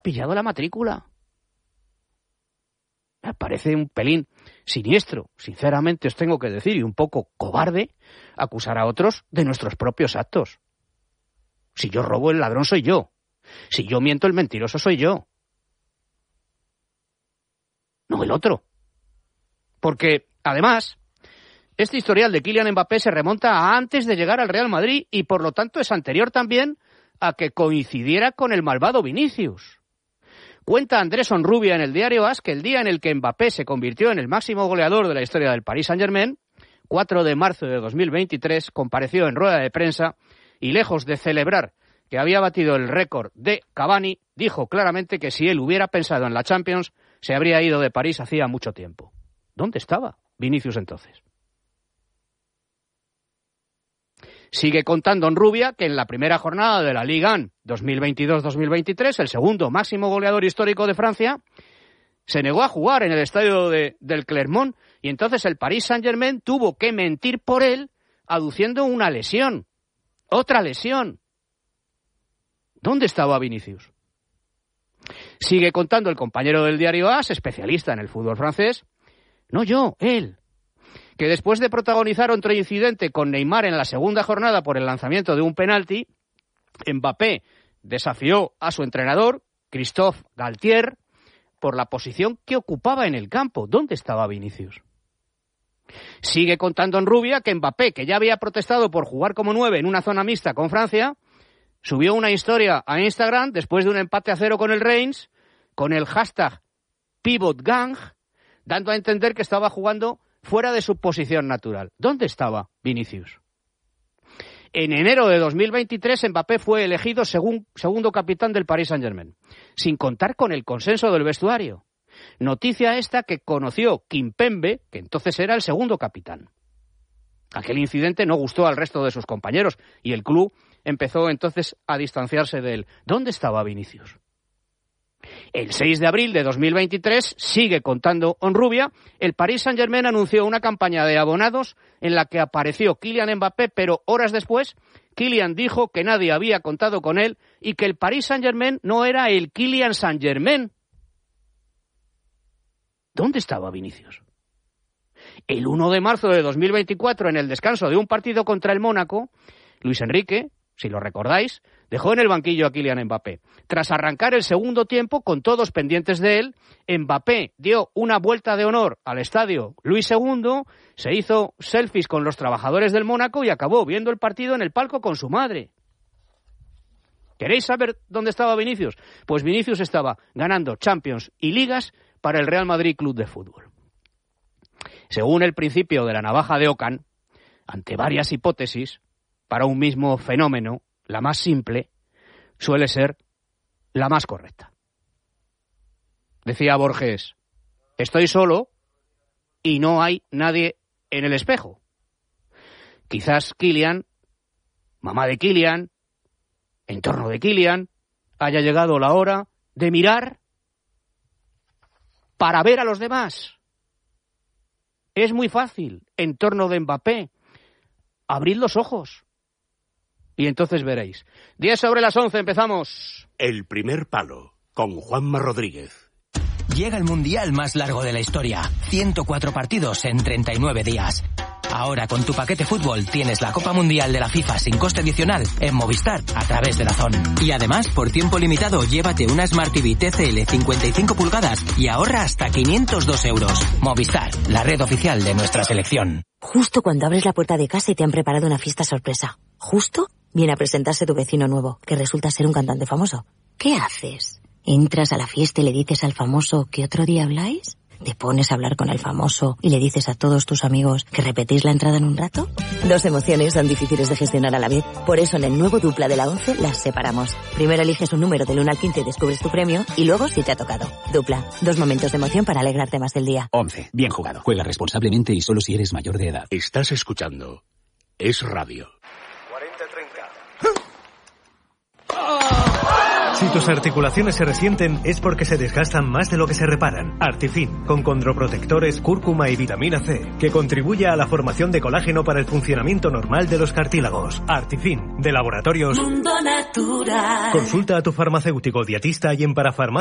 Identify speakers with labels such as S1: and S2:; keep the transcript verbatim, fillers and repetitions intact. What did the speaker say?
S1: pillado la matrícula. Me parece un pelín siniestro, sinceramente os tengo que decir, y un poco cobarde, acusar a otros de nuestros propios actos. Si yo robo, el ladrón soy yo. Si yo miento, el mentiroso soy yo. No el otro. Porque, además, este historial de Kylian Mbappé se remonta a antes de llegar al Real Madrid y, por lo tanto, es anterior también a que coincidiera con el malvado Vinicius. Cuenta Andrés Onrubia en el diario AS que el día en el que Mbappé se convirtió en el máximo goleador de la historia del Paris Saint-Germain, cuatro de marzo de dos mil veintitrés, compareció en rueda de prensa y, lejos de celebrar que había batido el récord de Cavani, dijo claramente que si él hubiera pensado en la Champions, se habría ido de París hacía mucho tiempo. ¿Dónde estaba Vinicius entonces? Sigue contando Onrubia que en la primera jornada de la Liga dos mil veintidós dos mil veintitrés, el segundo máximo goleador histórico de Francia, se negó a jugar en el estadio de, del Clermont y entonces el Paris Saint-Germain tuvo que mentir por él aduciendo una lesión. Otra lesión. ¿Dónde estaba Vinicius? Sigue contando el compañero del diario AS, especialista en el fútbol francés, no yo, él, que después de protagonizar otro incidente con Neymar en la segunda jornada por el lanzamiento de un penalti, Mbappé desafió a su entrenador, Christophe Galtier, por la posición que ocupaba en el campo. ¿Dónde estaba Vinicius? Sigue contando Onrubia que Mbappé, que ya había protestado por jugar como nueve en una zona mixta con Francia, subió una historia a Instagram después de un empate a cero con el Reims, con el hashtag PivotGang, dando a entender que estaba jugando fuera de su posición natural. ¿Dónde estaba Vinicius? En enero de dos mil veintitrés, Mbappé fue elegido según, segundo capitán del Paris Saint-Germain, sin contar con el consenso del vestuario. Noticia esta que conoció Kimpembe, que entonces era el segundo capitán. Aquel incidente no gustó al resto de sus compañeros y el club empezó entonces a distanciarse de él. ¿Dónde estaba Vinicius? El seis de abril de dos mil veintitrés, sigue contando Onrubia, el Paris Saint-Germain anunció una campaña de abonados en la que apareció Kylian Mbappé, pero horas después, Kylian dijo que nadie había contado con él y que el Paris Saint-Germain no era el Kylian Saint-Germain. ¿Dónde estaba Vinicius? El uno de marzo de dos mil veinticuatro, en el descanso de un partido contra el Mónaco, Luis Enrique, si lo recordáis, dejó en el banquillo a Kylian Mbappé. Tras arrancar el segundo tiempo, con todos pendientes de él, Mbappé dio una vuelta de honor al estadio Luis segundo, se hizo selfies con los trabajadores del Mónaco y acabó viendo el partido en el palco con su madre. ¿Queréis saber dónde estaba Vinicius? Pues Vinicius estaba ganando Champions y Ligas para el Real Madrid Club de Fútbol. Según el principio de la navaja de Ockham, ante varias hipótesis, para un mismo fenómeno, la más simple suele ser la más correcta. Decía Borges, estoy solo y no hay nadie en el espejo. Quizás Kylian, mamá de Kylian, entorno de Kylian, haya llegado la hora de mirar para ver a los demás. Es muy fácil, entorno de Mbappé, abrid los ojos. Y entonces veréis. diez sobre las once, empezamos.
S2: El primer palo, con Juanma Rodríguez.
S3: Llega el mundial más largo de la historia. ciento cuatro partidos en treinta y nueve días. Ahora con tu paquete fútbol tienes la Copa Mundial de la FIFA sin coste adicional en Movistar a través de DAZN. Y además, por tiempo limitado, llévate una Smart T V T C L cincuenta y cinco pulgadas y ahorra hasta quinientos dos euros. Movistar, la red oficial de nuestra selección.
S4: Justo cuando abres la puerta de casa y te han preparado una fiesta sorpresa. Justo viene a presentarse tu vecino nuevo, que resulta ser un cantante famoso. ¿Qué haces? ¿Entras a la fiesta y le dices al famoso que otro día habláis? ¿Te pones a hablar con el famoso y le dices a todos tus amigos que repetís la entrada en un rato? Dos emociones son difíciles de gestionar a la vez. Por eso en el nuevo Dupla de la once las separamos. Primero eliges un número del uno al quince y descubres tu premio y luego si te ha tocado. Dupla, dos momentos de emoción para alegrarte más del día.
S5: once. Bien jugado. Juega responsablemente y solo si eres mayor de edad.
S2: Estás escuchando Es Radio.
S6: cuarenta treinta. Si tus articulaciones se resienten es porque se desgastan más de lo que se reparan. Artifin, con condroprotectores, cúrcuma y vitamina C, que contribuye a la formación de colágeno para el funcionamiento normal de los cartílagos. Artifin, de Laboratorios
S7: Mundo Natural.
S6: Consulta a tu farmacéutico dietista y en parafarmacia.